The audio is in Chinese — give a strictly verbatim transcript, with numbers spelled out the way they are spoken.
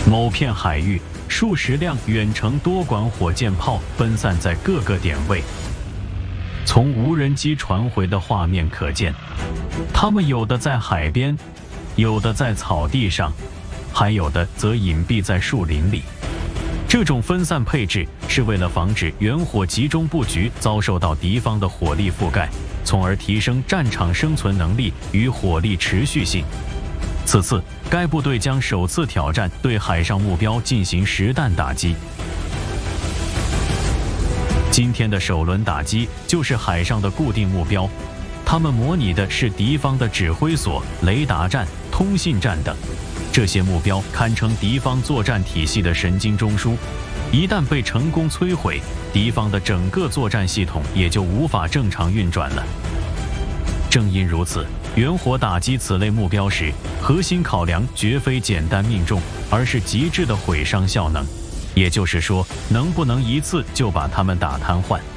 某片海域，数十辆远程多管火箭炮分散在各个点位。从无人机传回的画面可见，它们有的在海边，有的在草地上，还有的则隐蔽在树林里。这种分散配置是为了防止远火集中布局遭受到敌方的火力覆盖，从而提升战场生存能力与火力持续性。此次，该部队将首次挑战对海上目标进行实弹打击。今天的首轮打击就是海上的固定目标，他们模拟的是敌方的指挥所、雷达站、通信站等。这些目标堪称敌方作战体系的神经中枢，一旦被成功摧毁，敌方的整个作战系统也就无法正常运转了。正因如此，远火打击此类目标时，核心考量绝非简单命中，而是极致的毁伤效能，也就是说，能不能一次就把它们打瘫痪。